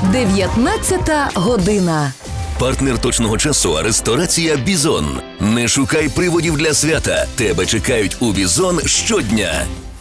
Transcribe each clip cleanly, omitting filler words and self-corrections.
19 година. Партнер точного часу – ресторація «Бізон». Не шукай приводів для свята. Тебе чекають у «Бізон» щодня.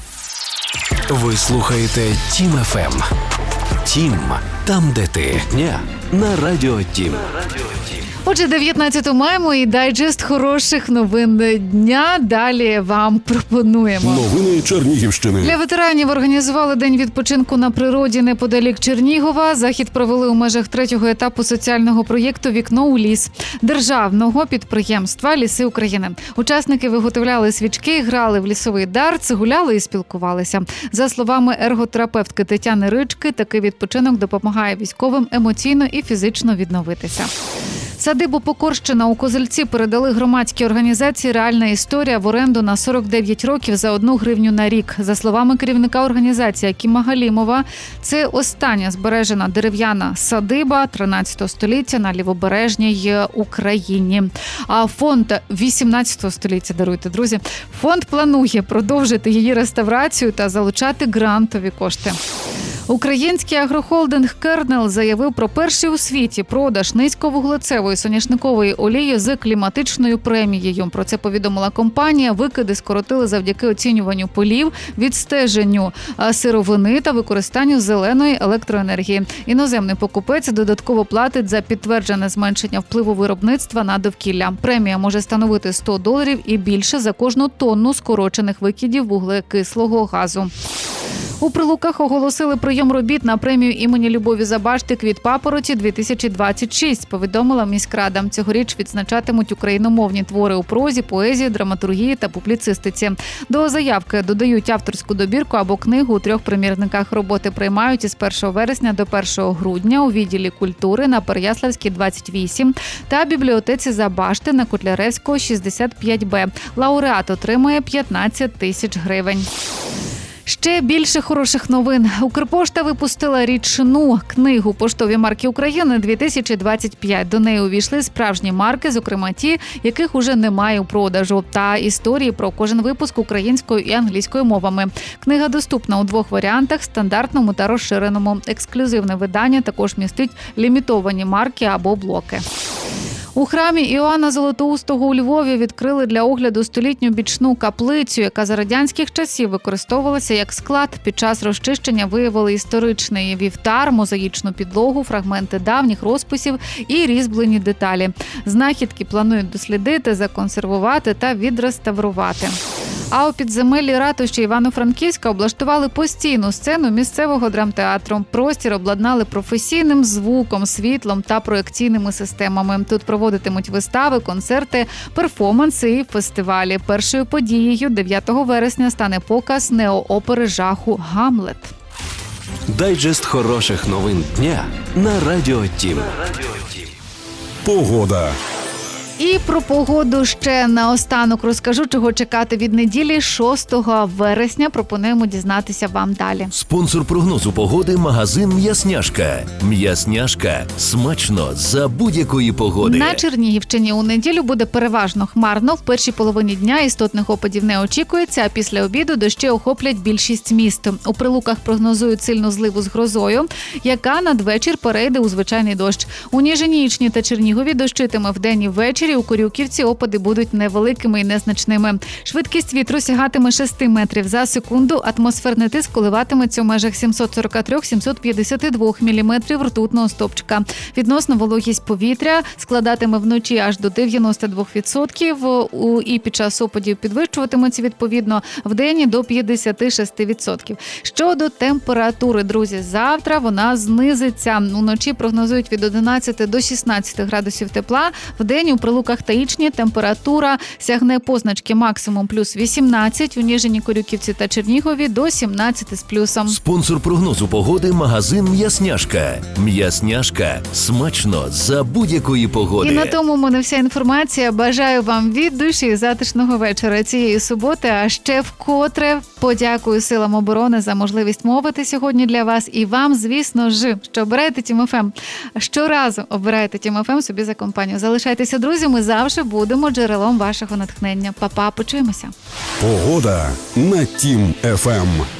Ви слухаєте Тім ФМ. Тім, там, де ти. Дня на Радіо Тім. Отже, 19 маємо і дайджест хороших новин дня. Далі вам пропонуємо. Новини Чернігівщини. Для ветеранів організували день відпочинку на природі неподалік Чернігова. Захід провели у межах 3-го етапу соціального проєкту «Вікно у ліс» державного підприємства «Ліси України». Учасники виготовляли свічки, грали в лісовий дартс, гуляли і спілкувалися. За словами ерготерапевтки Тетяни Рички, такий відпочинок допомагає військовим емоційно і фізично відновитися. Садибу Покорщина у Козельці передали громадській організації «Реальна історія» в оренду на 49 років за 1 гривню на рік. За словами керівника організації Акіма Галімова, це остання збережена дерев'яна садиба 13 століття на лівобережній Україні. А фонд 18 століття, даруйте, друзі. Фонд планує продовжити її реставрацію та залучати грантові кошти. Український агрохолдинг «Кернел» заявив про перший у світі продаж низьковуглецевої соняшникової олії з кліматичною премією. Про це повідомила компанія. Викиди скоротили завдяки оцінюванню полів, відстеженню сировини та використанню зеленої електроенергії. Іноземний покупець додатково платить за підтверджене зменшення впливу виробництва на довкілля. Премія може становити $100 і більше за кожну тонну скорочених викидів вуглекислого газу. У Прилуках оголосили прийом робіт на премію імені Любові Забашти «Квіт папороті-2026», повідомила міськрада. Цьогоріч відзначатимуть україномовні твори у прозі, поезії, драматургії та публіцистиці. До заявки додають авторську добірку або книгу у 3 примірниках. Роботи приймають із 1 вересня до 1 грудня у відділі культури на Переяславській, 28 та бібліотеці Забашти на Котляревського, 65Б. Лауреат отримає 15 тисяч гривень. Ще більше хороших новин. Укрпошта випустила річну книгу «Поштові марки України 2025». До неї увійшли справжні марки, зокрема ті, яких уже немає у продажу, та історії про кожен випуск українською і англійською мовами. Книга доступна у 2 варіантах – стандартному та розширеному. Ексклюзивне видання також містить лімітовані марки або блоки. У храмі Іоанна Золотоустого у Львові відкрили для огляду столітню бічну каплицю, яка за радянських часів використовувалася як склад. Під час розчищення виявили історичний вівтар, мозаїчну підлогу, фрагменти давніх розписів і різьблені деталі. Знахідки планують дослідити, законсервувати та відреставрувати. А у підземеллі ратуші Івано-Франківська облаштували постійну сцену місцевого драмтеатру. Простір обладнали професійним звуком, світлом та проекційними системами. Тут проводитимуть вистави, концерти, перформанси і фестивалі. Першою подією 9 вересня стане показ неоопери жаху «Гамлет». Дайджест хороших новин дня на Радіо Тім. Погода. І про погоду ще наостанок розкажу, чого чекати від неділі 6 вересня. Пропонуємо дізнатися вам далі. Спонсор прогнозу погоди – магазин «М'ясняшка». «М'ясняшка» – смачно за будь-якої погоди. На Чернігівщині у неділю буде переважно хмарно. В першій половині дня істотних опадів не очікується, а після обіду дощі охоплять більшість міст. У Прилуках прогнозують сильну зливу з грозою, яка надвечір перейде у звичайний дощ. У Ніжинічні та Чернігові дощитиме вдень і ввечері. У Корюківці опади будуть невеликими і незначними. Швидкість вітру сягатиме 6 метрів за секунду. Атмосферний тиск коливатиметься у межах 743-752 міліметрів ртутного стовпчика. Відносно вологість повітря складатиме вночі аж до 92%. І під час опадів підвищуватиметься відповідно вдень до 56%. Щодо температури, друзі, завтра вона знизиться. Уночі прогнозують від 11 до 16 градусів тепла. Вдень у Прилуках та Ічні температура сягне позначки максимум плюс 18, у Ніжині, Корюківці та Чернігові до 17 з плюсом. Спонсор прогнозу погоди – магазин «М'ясняшка». «М'ясняшка» – смачно за будь-якої погоди. І на тому в мене вся інформація. Бажаю вам від душі затишного вечора цієї суботи, а ще вкотре подякую силам оборони за можливість мовити сьогодні для вас. І вам, звісно ж, що обираєте Тім ФМ. Щоразу обираєте Тім ФМ собі за компанію. Залишайтеся, друзі, ми завжди будемо джерелом вашого натхнення. Па-па, почуємося. Погода на Тім ФМ.